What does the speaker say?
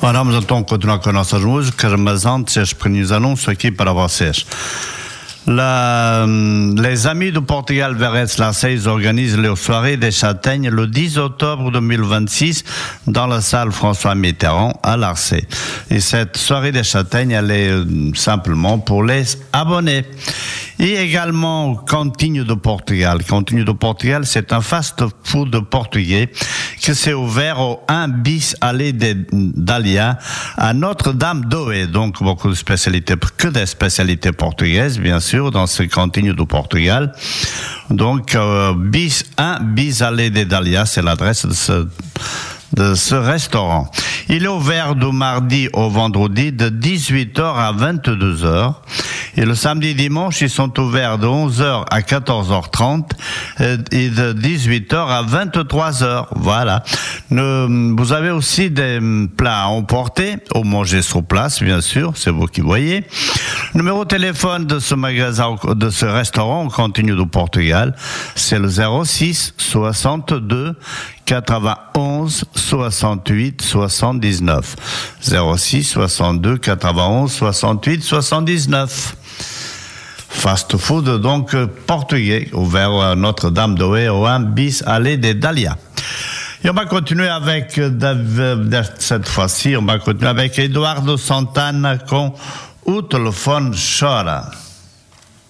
Ora, vamos então continuar com as nossas músicas, mas antes os pequenos anúncios aqui para vocês. Les Amis du Portugal Verrès-Larseys organisent les soirées des châtaignes le 10 octobre 2026 dans la salle François Mitterrand à Larseys. Et cette soirée des châtaignes, elle est simplement pour les abonnés. Et également Cantinho do Portugal. Cantinho do Portugal, c'est un fast-food portugais qui s'est ouvert au 1 bis allée des Dahlia à Notre-Dame-d'Oé. Donc beaucoup de spécialités, que des spécialités portugaises, bien sûr, dans ce Cantinho do Portugal. Donc 1 bis allée des Dahlia, c'est l'adresse de ce restaurant. Il est ouvert du mardi au vendredi de 18h à 22h. Et le samedi et dimanche, ils sont ouverts de 11h à 14h30 et de 18h à 23h. Voilà. Vous avez aussi des plats à emporter ou manger sur place, bien sûr. C'est vous qui voyez. Le numéro de téléphone de ce magasin, de ce restaurant, Cantinho do Portugal, c'est le 06 62 91 68 79. 06 62 91 68 79. Fast food donc portugais, ouvert à Notre-Dame-d'Oé au 1 bis allée des Dahlia. Et on va continuer avec, cette fois-ci, on va continuer avec Eduardo Santana com O Telefone Chora.